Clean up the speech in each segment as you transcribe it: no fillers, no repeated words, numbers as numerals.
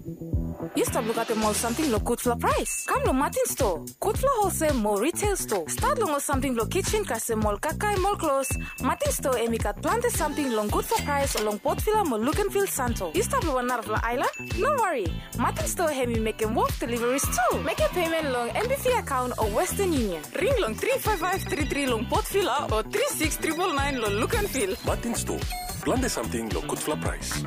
You stop look at the mall something lo good for price. Come lo Martin Store. Good for wholesale mall retail store. Start long something lo kitchen kase mall kakai mall close. Martin Store emikat plante something long good for price along Port Villa mo look and feel Santo. You stop lo Narvla Island? No worry. Martin Store hemi make him walk deliveries too. Make a payment long NBC account or Western Union. Ring long 35533 long Port Villa or 36999 long look and feel. Martin Store. Plante something lo good for price.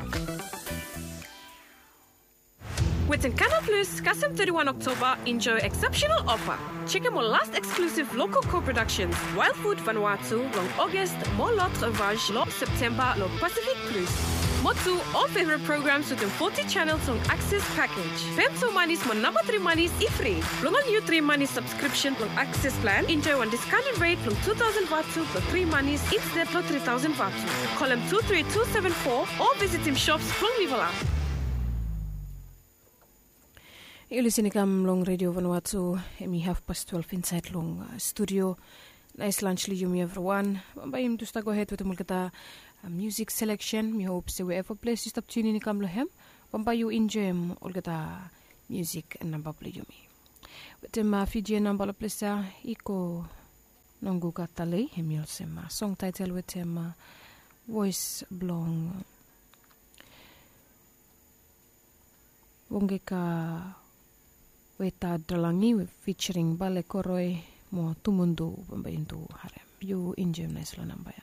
With Canal Plus, Kasem 31 October, enjoy exceptional offer. Check out our last exclusive local co-productions, Wild Food Vanuatu, long August, more Lot Ravage, long September, long Pacific Cruise. Motu, all favorite programs within 40 channels on Access Package. Femto Manis, mon number 3 Manis, free. Long on new 3 Manis subscription, long Access Plan, enjoy one discounted rate, long 2,000 Vatu, plus 3 Manis, instead plus 3,000 Vatu. Call him 23274 or visit him shops, Plong Livala. You're listening to Long Radio Vanuatu, and we have past 12 inside Long Studio. Nice lunch, you everyone. Bayim to go ahead with the Mulkata music selection. We hope so wherever place you stop tuning in Kamlohem. Bamba you enjoy Olgata music and number play yumi. With the Fiji number of place, Iko Nongu Katale, Hemil Sema. Song title with him Voice Blong Wongeka Weta Dalangi featuring Bale Koroi mo Tumundu Bambaintu Harem. You enjoy nice lo nambaya.